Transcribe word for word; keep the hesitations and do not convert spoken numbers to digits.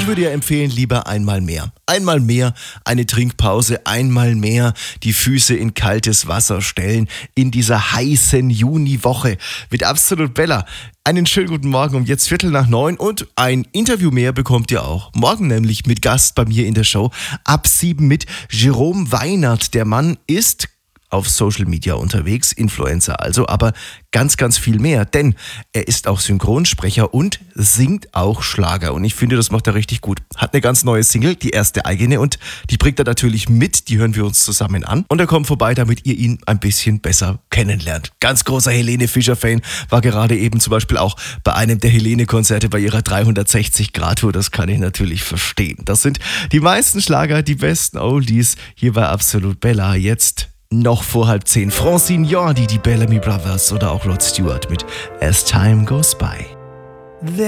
Ich würde ja empfehlen, lieber einmal mehr. Einmal mehr eine Trinkpause, einmal mehr die Füße in kaltes Wasser stellen in dieser heißen Juniwoche mit Absolut Bella. Einen schönen guten Morgen um jetzt Viertel nach neun und ein Interview mehr bekommt ihr auch. Morgen nämlich mit Gast bei mir in der Show ab sieben mit Jerome Weinert. Der Mann ist auf Social Media unterwegs, Influencer also, aber ganz, ganz viel mehr, denn er ist auch Synchronsprecher und singt auch Schlager und ich finde, das macht er richtig gut. Hat eine ganz neue Single, die erste eigene und die bringt er natürlich mit, die hören wir uns zusammen an und er kommt vorbei, damit ihr ihn ein bisschen besser kennenlernt. Ganz großer Helene Fischer-Fan, war gerade eben zum Beispiel auch bei einem der Helene-Konzerte bei ihrer dreihundertsechzig Grad Tour, das kann ich natürlich verstehen. Das sind die meisten Schlager, die besten Oldies, hier bei Absolut Bella, jetzt noch vor halb zehn. Francine Jordi, die Bellamy Brothers oder auch Rod Stewart mit As Time Goes By.